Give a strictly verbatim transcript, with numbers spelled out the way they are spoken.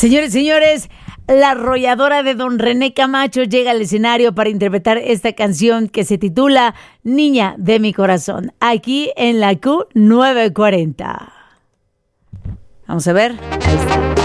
Señores, señores, la arrolladora de don René Camacho llega al escenario para interpretar esta canción que se titula Niña de mi corazón, aquí en la Q novecientos cuarenta. Vamos a ver. Ahí está.